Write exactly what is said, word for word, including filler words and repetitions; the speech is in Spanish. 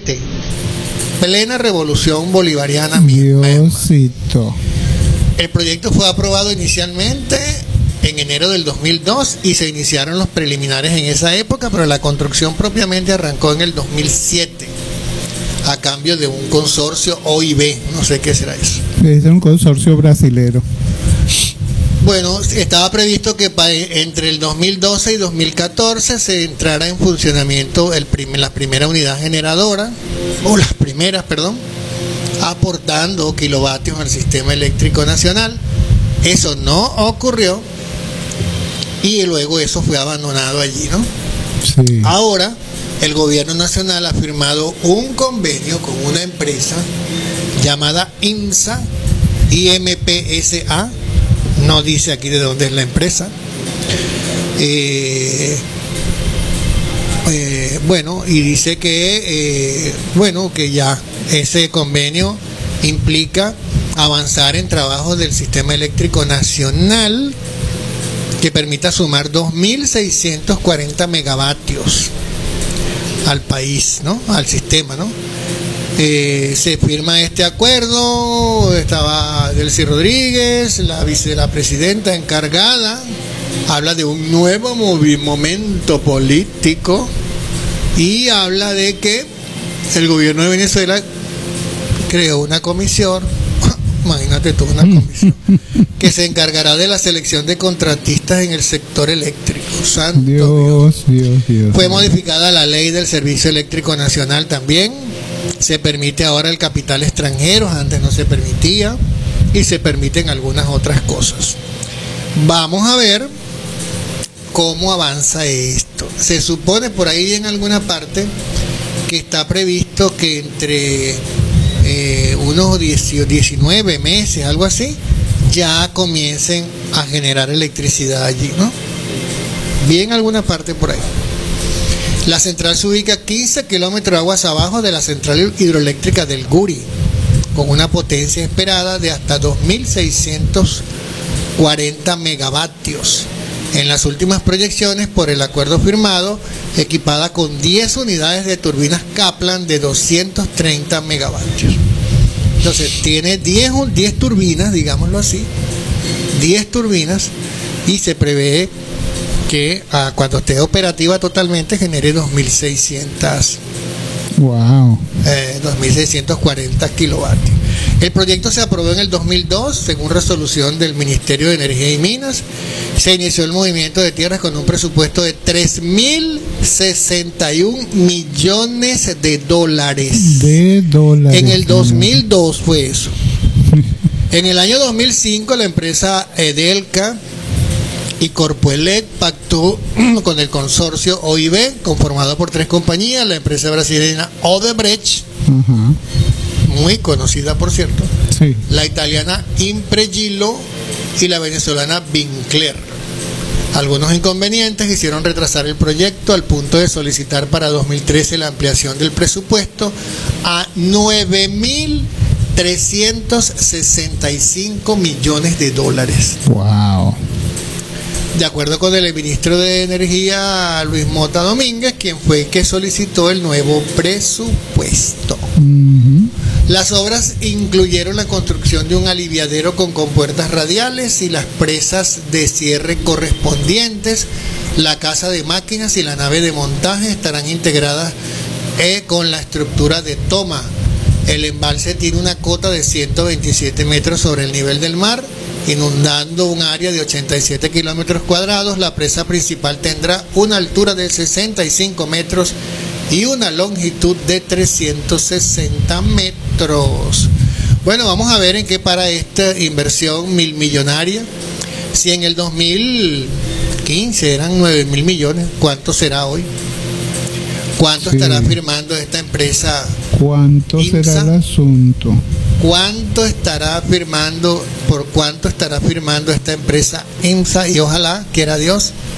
siete, plena revolución bolivariana. Diosito. El proyecto fue aprobado inicialmente en enero del dos mil dos y se iniciaron los preliminares en esa época, pero la construcción propiamente arrancó en el dos mil siete a cambio de un consorcio O I B, no sé qué será eso. Es un consorcio brasilero. Bueno, estaba previsto que pa- entre el dos mil doce y dos mil catorce se entrara en funcionamiento el prim- la primera unidad generadora, o las primeras, perdón, aportando kilovatios al sistema eléctrico nacional. Eso no ocurrió y luego eso fue abandonado allí, ¿no? Sí. Ahora el gobierno nacional ha firmado un convenio con una empresa llamada IMSA, I M P S A, no dice aquí de dónde es la empresa. Eh, eh, bueno, y dice que eh, bueno, que ya ese convenio implica avanzar en trabajos del sistema eléctrico nacional que permita sumar dos mil seiscientos cuarenta megavatios al país, ¿no? Al sistema, ¿no? Eh, se firma este acuerdo, estaba Delcy Rodríguez, la vice de la presidenta encargada, habla de un nuevo movi- momento político y habla de que el gobierno de Venezuela creó una comisión, imagínate tú, una comisión que se encargará de la selección de contratistas en el sector eléctrico. Santo Dios, Dios, Dios, Dios. Fue modificada la ley del Servicio Eléctrico Nacional también. Se permite ahora el capital extranjero, antes no se permitía, y se permiten algunas otras cosas. Vamos a ver cómo avanza esto. Se supone por ahí en alguna parte que está previsto que entre eh, unos diez, diecinueve meses, algo así, ya comiencen a generar electricidad allí, ¿no? Vi en alguna parte por ahí. La central se ubica quince kilómetros de aguas abajo de la central hidroeléctrica del Guri, con una potencia esperada de hasta dos mil seiscientos cuarenta megavatios. En las últimas proyecciones, por el acuerdo firmado, equipada con diez unidades de turbinas Kaplan de doscientos treinta megavatios. Entonces, tiene diez, diez turbinas, digámoslo así, diez turbinas, y se prevé que ah, cuando esté operativa totalmente genere dos mil seiscientos Wow. eh, dos mil seiscientos cuarenta kilovatios. El proyecto se aprobó en el dos mil dos según resolución del Ministerio de Energía y Minas. Se inició el movimiento de tierras con un presupuesto de tres mil sesenta y un millones de dólares. De dólares. En el dos mil dos fue eso. En el año dos mil cinco la empresa Edelca y Corpoelec pactó con el consorcio O I B, conformado por tres compañías: la empresa brasileña Odebrecht, Ajá. muy conocida por cierto, Sí. la italiana Impregilo y la venezolana Vincler. Algunos inconvenientes hicieron retrasar el proyecto al punto de solicitar para dos mil trece la ampliación del presupuesto a nueve mil trescientos sesenta y cinco millones de dólares. Wow. De acuerdo con el ministro de Energía, Luis Mota Domínguez, quien fue el que solicitó el nuevo presupuesto. Ujú. Las obras incluyeron la construcción de un aliviadero con compuertas radiales y las presas de cierre correspondientes. La casa de máquinas y la nave de montaje estarán integradas eh, con la estructura de toma. El embalse tiene una cota de ciento veintisiete metros sobre el nivel del mar, inundando un área de ochenta y siete kilómetros cuadrados. La presa principal tendrá una altura de sesenta y cinco metros y una longitud de trescientos sesenta metros. Bueno, vamos a ver en qué para esta inversión mil millonaria. Si en el dos mil quince eran nueve mil millones, ¿cuánto será hoy? ¿Cuánto Sí. estará firmando esta empresa? ¿Cuánto IMSA? será el asunto? ¿Cuánto estará firmando, por cuánto estará firmando esta empresa IMSA? Y ojalá, quiera Dios,